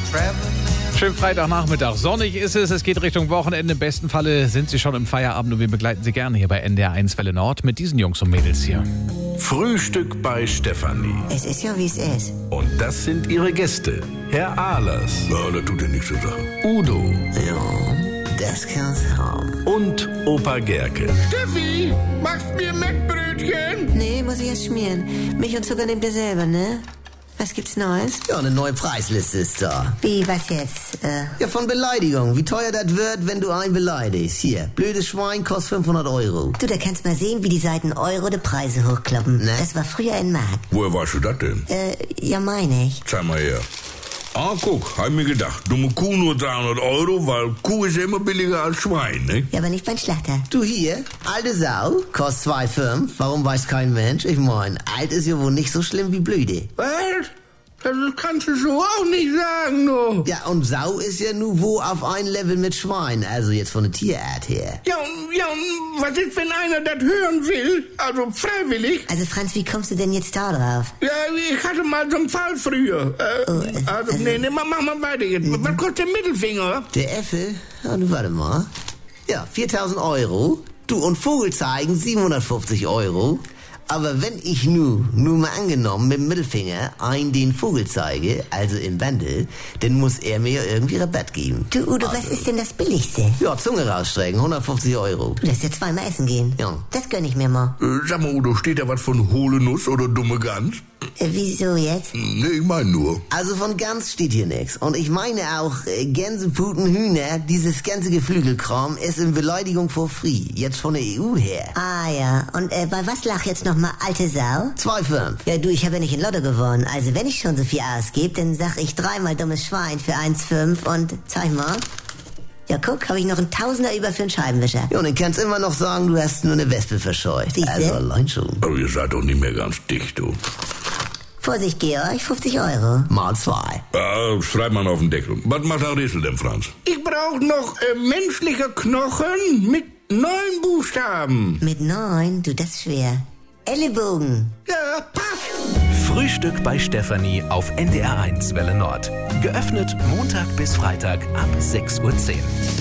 Schönen Freitagnachmittag. Sonnig ist es. Es geht Richtung Wochenende. Im besten Falle sind Sie schon im Feierabend und wir begleiten Sie gerne hier bei NDR 1 Welle Nord mit diesen Jungs und Mädels hier. Frühstück bei Stefanie. Es ist ja, wie es ist. Und das sind ihre Gäste. Herr Ahlers. Ja, das tut ja nichts zur Sache. Udo. Ja, das kann's haben. Und Opa Gerke. Steffi, machst mir Mettbrötchen? Nee, muss ich erst schmieren. Milch und Zucker nehmt ihr selber, ne? Was gibt's Neues? Ja, eine neue Preisliste ist da. Wie, was jetzt? Ja, von Beleidigung. Wie teuer das wird, wenn du einen beleidigst. Hier, blödes Schwein kostet 500 Euro. Du, da kannst mal sehen, wie die Seiten Euro die Preise hochkloppen. Ne? Das war früher in Mark. Woher weißt du das denn? Ja, meine ich. Zeig mal her. Ah, guck, hab mir gedacht. Dumme Kuh nur 300 Euro, weil Kuh ist ja immer billiger als Schwein, ne? Ja, aber nicht beim Schlachter. Du hier, alte Sau, kostet 2,5. Warum weiß kein Mensch? Ich mein, alt ist ja wohl nicht so schlimm wie blöde. Was? Das kannst du so auch nicht sagen, du. Ja, und Sau ist ja nur wo auf ein Level mit Schwein, also jetzt von der Tierart her. Ja, und was ist, wenn einer das hören will? Also freiwillig? Also Franz, wie kommst du denn jetzt da drauf? Ja, ich hatte mal so einen Fall früher. Nee, mach mal weiter jetzt. Was kostet der Mittelfinger? Der Äffel? Ja, nun warte mal. Ja, 4.000 Euro. Du, und Vogelzeigen 750 Euro. Aber wenn ich nur mal angenommen mit dem Mittelfinger den Vogel zeige, also im Bändel, dann muss er mir ja irgendwie Rabatt geben. Du, Udo, was ist denn das Billigste? Ja, Zunge rausstrecken, 150 Euro. Du lässt ja zweimal essen gehen. Ja. Das gönn ich mir mal. Sag mal, Udo, steht da was von hohle Nuss oder dumme Gans? Wieso jetzt? Nee, ich meine nur. Also von Gans steht hier nichts. Und ich meine auch, Gänse, Puten, Hühner, dieses ganze Geflügelkram ist in Beleidigung for free. Jetzt von der EU her. Ah ja, und bei was lag jetzt nochmal alte Sau? 2,5. Ja du, ich habe ja nicht in Lotto gewonnen. Also wenn ich schon so viel ausgebe, dann sag ich 3-mal dummes Schwein für 1,5 und zeig mal. Ja guck, habe ich noch einen Tausender über für einen Scheibenwischer. Ja, und dann kannst immer noch sagen, du hast nur eine Wespe verscheucht. Siehste? Also allein schon. Aber ihr seid doch nicht mehr ganz dicht, du. Vorsicht, Georg, 50 Euro. Mal 2. Schreib mal auf den Deckel. Was macht der Rätsel denn, Franz? Ich brauche noch menschliche Knochen mit 9 Buchstaben. Mit 9? Du, das ist schwer. Ellenbogen. Ja, passt. Frühstück bei Stefanie auf NDR 1 Welle Nord. Geöffnet Montag bis Freitag ab 6:10 Uhr.